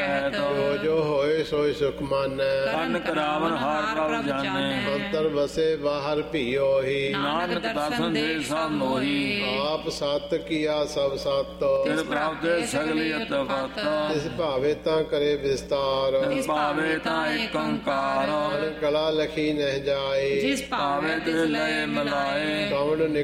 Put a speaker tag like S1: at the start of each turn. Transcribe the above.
S1: ਜੋ ਜੋ ਹੋਏ ਸੋਈ ਸੁਖ ਮਾਨੈ।
S2: ਕੰਨ ਕਰਾਵਨ ਹਾਰ ਪ੍ਰਭ ਜਾਣੈ।
S1: ਅੰਤਰ ਵਸੇ ਬਾਹਰ ਭੀਓਹੀ।
S2: ਨਾਨਕ ਦਰਸ਼ਨ ਦੇ ਸਭ ਮੋਹੀ।
S1: ਆਪ ਸਤ ਕੀਆ ਸਭ ਸਤ।
S2: ਤਿਸ ਪ੍ਰਾਪਤੇ ਸਗਲੀ ਅਤਵਤ।
S1: ਤਿਸ ਭਾਵੇ ਤਾਂ ਕਰੇ ਵਿਸਤਾਰ।
S2: ਤਿਸ ਭਾਵੇ ਤਾਂ ਏਕ ਓੰਕਾਰ।
S1: ਕਲਾ ਲਖੀ ਨਹਿ ਜਾਏ।
S2: ਜਿਸ ਭਾਵੇ ਤਿਸ ਲਏ ਮਿਲਾਏ।
S1: ਕਵਣ